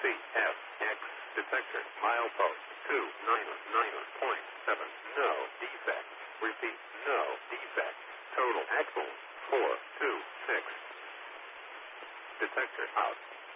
CFX detector. Milepost 299.7. No defect. Repeat, no defect. Total axle 426. Detector out.